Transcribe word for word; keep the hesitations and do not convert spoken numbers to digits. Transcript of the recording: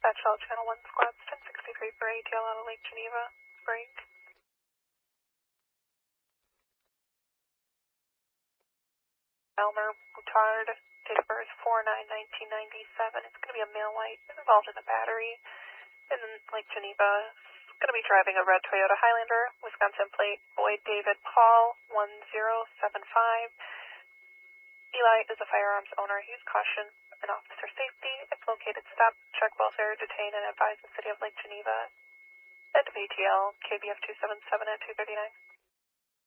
Dispatch all Channel one squads, ten sixty-three for A T L out of Lake Geneva. Break. Elmer Boutard, date of birth four nine nineteen ninety-seven. It's going to be a male white involved in a battery in Lake Geneva. It's going to be driving a red Toyota Highlander, Wisconsin plate, Boyd David Paul, one zero seven five. Eli is a firearms owner. Use caution and officer safety. If located, stop, check welfare, detain, and advise the City of Lake Geneva. End of A T L, K B F two seven seven at two thirty-nine.